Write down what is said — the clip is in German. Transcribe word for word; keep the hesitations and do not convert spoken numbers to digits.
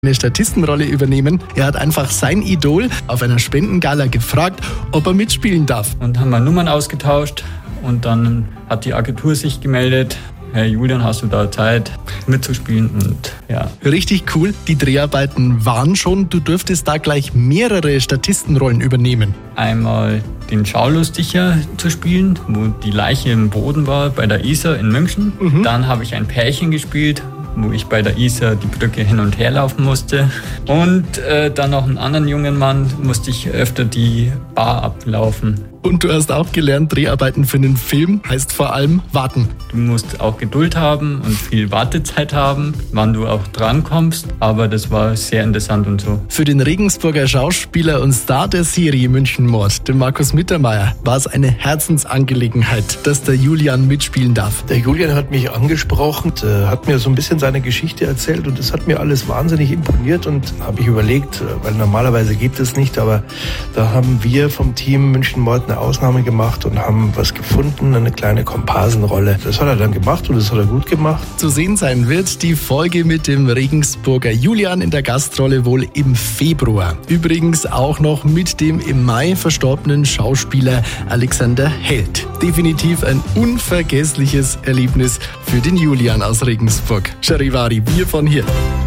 eine Statistenrolle übernehmen. Er hat einfach sein Idol auf einer Spendengala gefragt, ob er mitspielen darf. Und haben wir Nummern ausgetauscht und dann hat die Agentur sich gemeldet. Hey Julian, hast du da Zeit mitzuspielen? Und ja. Richtig cool. Die Dreharbeiten waren schon. Du dürftest da gleich mehrere Statistenrollen übernehmen. Einmal den Schaulustiger zu spielen, wo die Leiche im Boden war bei der Isar in München. Mhm. Dann habe ich ein Pärchen gespielt, wo ich bei der Isar die Brücke hin und her laufen musste. Und äh, dann noch einen anderen jungen Mann, musste ich öfter die Bar ablaufen. Und du hast auch gelernt, Dreharbeiten für einen Film heißt vor allem warten. Du musst auch Geduld haben und viel Wartezeit haben, wann du auch drankommst. Aber das war sehr interessant und so. Für den Regensburger Schauspieler und Star der Serie München-Mord, den Markus Mittermeier, war es eine Herzensangelegenheit, dass der Julian mitspielen darf. Der Julian hat mich angesprochen, hat mir so ein bisschen seine Geschichte erzählt und das hat mir alles wahnsinnig imponiert und habe ich überlegt, weil normalerweise geht es nicht, aber da haben wir vom Team München-Mord eine Ausnahme gemacht und haben was gefunden, eine kleine Komparsenrolle. Das hat er dann gemacht und das hat er gut gemacht. Zu sehen sein wird die Folge mit dem Regensburger Julian in der Gastrolle wohl im Februar. Übrigens auch noch mit dem im Mai verstorbenen Schauspieler Alexander Held. Definitiv ein unvergessliches Erlebnis für den Julian aus Regensburg. Charivari, Bier von hier.